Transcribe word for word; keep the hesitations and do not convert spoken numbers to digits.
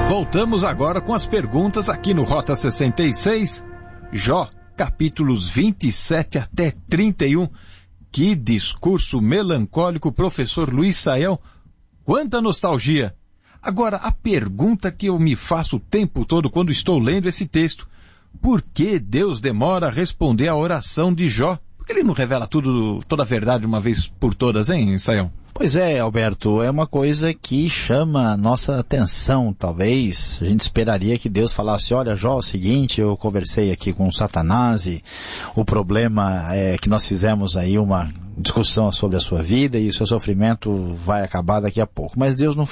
Voltamos agora com as perguntas aqui no Rota sessenta e seis, Jó, capítulos vinte e sete até trinta e um. Que discurso melancólico, professor Luiz Saião. Quanta nostalgia. Agora, a pergunta que eu me faço o tempo todo quando estou lendo esse texto: por que Deus demora a responder a oração de Jó? Por que ele não revela tudo, toda a verdade de uma vez por todas, hein, Saião? Pois é, Alberto, é uma coisa que chama a nossa atenção, talvez. A gente esperaria que Deus falasse: olha, Jó, é o seguinte, eu conversei aqui com o Satanás e o problema é que nós fizemos aí uma discussão sobre a sua vida e o seu sofrimento vai acabar daqui a pouco. Mas Deus não